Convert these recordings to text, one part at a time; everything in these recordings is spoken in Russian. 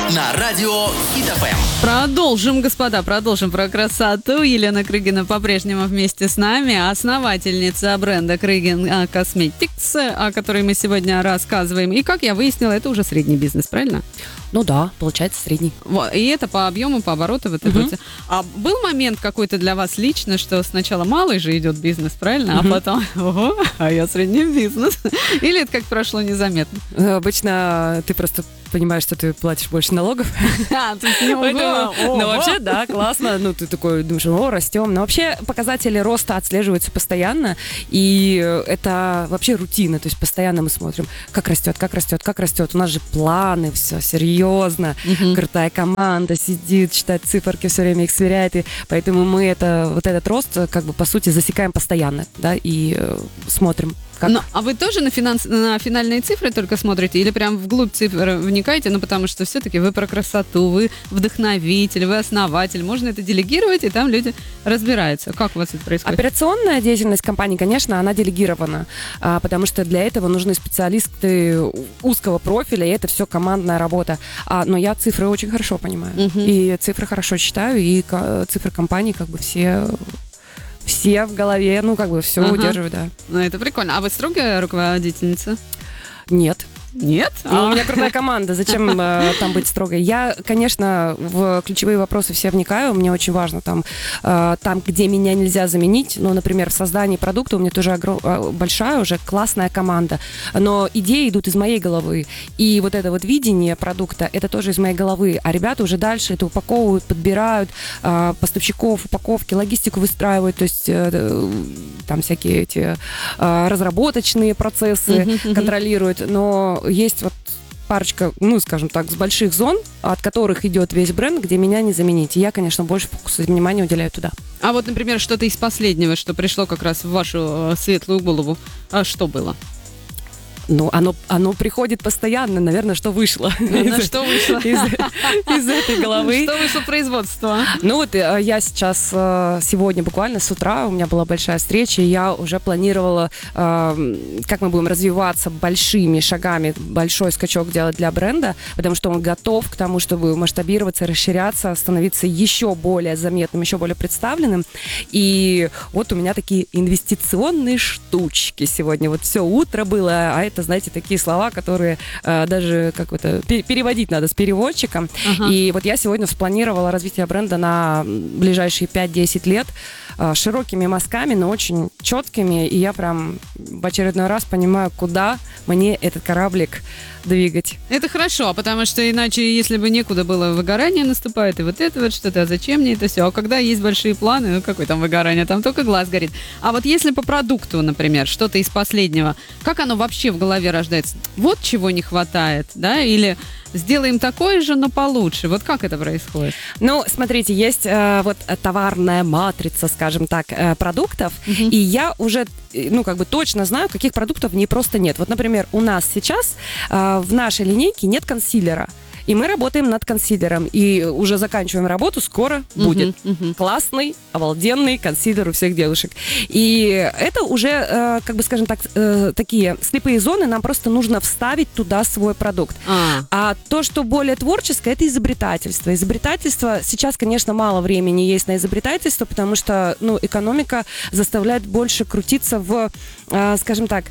на радио Хит ФМ. Продолжим, господа, продолжим про красоту. Елена Крыгина по-прежнему вместе с нами, основательница бренда Крыгин Cosmetics, о которой мы сегодня рассказываем. И, как я выяснила, это уже средний бизнес, правильно? Ну да, получается средний. И это по объему, по обороту. А был момент какой-то для вас лично, что сначала малый же идет бизнес, правильно? А потом, ого, а я средний бизнес. Или это как прошло незаметно? Обычно ты просто понимаешь, что ты платишь больше налогов. Ну, вообще, да, классно. Ну, ты такой думаешь, растем. Но вообще показатели роста отслеживаются постоянно. И это вообще рутина. То есть постоянно мы смотрим, как растет, как растет, как растет. У нас же планы, все серьезно. Крутая команда сидит, считает циферки, все время их сверяет. И поэтому мы этот рост, как бы, по сути, засекаем постоянно, да, и смотрим. А вы тоже на финальные цифры только смотрите или прям вглубь цифр вникаете? Ну, потому что все-таки вы про красоту, вы вдохновитель, вы основатель. Можно это делегировать, и там люди разбираются. Как у вас это происходит? Операционная деятельность компании, конечно, она делегирована, потому что для этого нужны специалисты узкого профиля, и это все командная работа. Но я цифры очень хорошо понимаю, и цифры хорошо считаю, и цифры компании как бы все в голове, ну, как бы все удерживают, да. Ну, это прикольно. А вы строгая руководительница? Нет. Нет? У меня крутая команда, зачем там быть строгой? Я, конечно, в ключевые вопросы все вникаю, мне очень важно там, где меня нельзя заменить, ну, например, в создании продукта у меня тоже большая уже классная команда, но идеи идут из моей головы, и вот это вот видение продукта, это тоже из моей головы, а ребята уже дальше это упаковывают, подбирают поставщиков, упаковки, логистику выстраивают, то есть там всякие эти разработочные процессы контролируют, но есть вот парочка, ну, скажем так, с больших зон, от которых идет весь бренд, где меня не заменить. И я, конечно, больше фокуса и внимания уделяю туда. А вот, например, что-то из последнего, что пришло как раз в вашу светлую голову, что было? Ну, оно приходит постоянно, наверное, что вышло. Что вышло? Из этой головы. Что вышло производство? Ну вот я сейчас, сегодня буквально с утра, у меня была большая встреча, и я уже планировала, как мы будем развиваться большими шагами, большой скачок делать для бренда, потому что он готов к тому, чтобы масштабироваться, расширяться, становиться еще более заметным, еще более представленным. И вот у меня такие инвестиционные штучки сегодня. Вот все утро было, а это, знаете, такие слова, которые даже переводить надо с переводчиком. И вот я сегодня спланировала развитие бренда на ближайшие 5-10 лет широкими мазками, но очень четкими. И я прям в очередной раз понимаю, куда мне этот кораблик двигать. Это хорошо, потому что иначе, если бы некуда было, выгорание наступает, и вот это вот что-то, а зачем мне это все? А когда есть большие планы, ну какое там выгорание, там только глаз горит. А вот если по продукту, например, что-то из последнего, как оно вообще в голове рождается? Вот чего не хватает, да? Или сделаем такое же, но получше. Вот как это происходит? Ну, смотрите, есть вот товарная матрица, скажем так, продуктов, и я уже, ну, как бы точно знаю, каких продуктов в ней просто нет. Вот, например, у нас сейчас в нашей линейке нет консилера. И мы работаем над консилером. И уже заканчиваем работу, скоро будет классный, обалденный консилер у всех девушек. И это уже, как бы, скажем так, такие слепые зоны, нам просто нужно вставить туда свой продукт. А то, что более творческое, это изобретательство. Изобретательство, сейчас, конечно, мало времени есть на изобретательство, потому что, ну, экономика заставляет больше крутиться в, скажем так,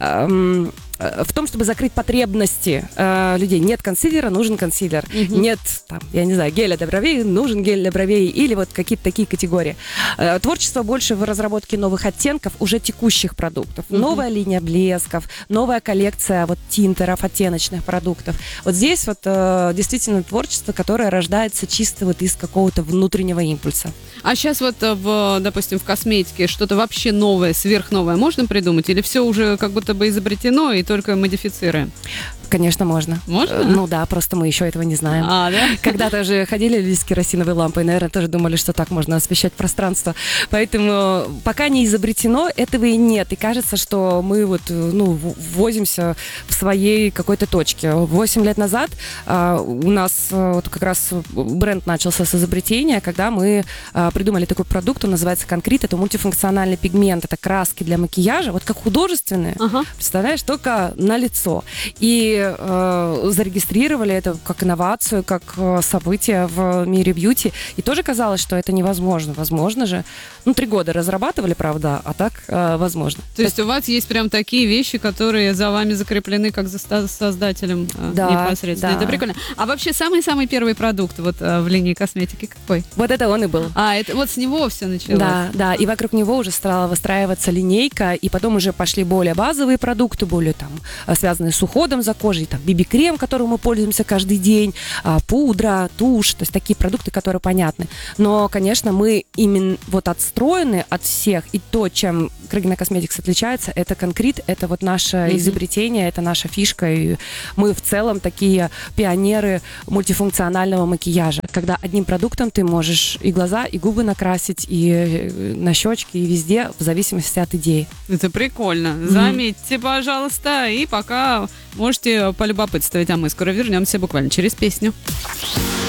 в том, чтобы закрыть потребности людей. Нет консилера, нужен консилер. Нет, там, я не знаю, геля для бровей, нужен гель для бровей. Или вот какие-то такие категории. Творчество больше в разработке новых оттенков уже текущих продуктов. Новая линия блесков, новая коллекция вот тинтеров, оттеночных продуктов. Вот здесь вот действительно творчество, которое рождается чисто вот из какого-то внутреннего импульса. А сейчас вот, допустим, в косметике что-то вообще новое, сверхновое можно придумать? Или все уже как будто бы изобретено и только модифицируем? Конечно, можно. Можно? Ну да, просто мы еще этого не знаем. Да? Когда-то же ходили с керосиновой лампой, наверное, тоже думали, что так можно освещать пространство. Поэтому пока не изобретено, этого и нет. И кажется, что мы вот, ну, возимся в своей какой-то точке. 8 лет назад у нас вот как раз бренд начался с изобретения, когда мы придумали такой продукт, он называется «Конкрет». Это мультифункциональный пигмент, это краски для макияжа, вот как художественные, представляешь, только на лицо. И люди зарегистрировали это как инновацию, как событие в мире бьюти. И тоже казалось, что это невозможно. Возможно же. 3 года разрабатывали, правда, а так возможно. То есть у вас есть прям такие вещи, которые за вами закреплены как за создателем непосредственно. Да. Это прикольно. А вообще самый-самый первый продукт вот в линии косметики какой? Вот это он и был. Это вот с него все началось. Да, и вокруг него уже стала выстраиваться линейка, и потом уже пошли более базовые продукты, более там связанные с уходом за кожей, там BB-крем, которым мы пользуемся каждый день, пудра, тушь, то есть такие продукты, которые понятны. Но, конечно, мы именно вот отстроены от всех, и то, чем Крыгина Косметикс отличается, это конкрет, это вот наше изобретение, это наша фишка, и мы в целом такие пионеры мультифункционального макияжа, когда одним продуктом ты можешь и глаза, и губы накрасить, и на щечки, и везде, в зависимости от идеи. Это прикольно. Заметьте, пожалуйста, и пока можете полюбопытствовать, а мы скоро вернемся буквально через песню.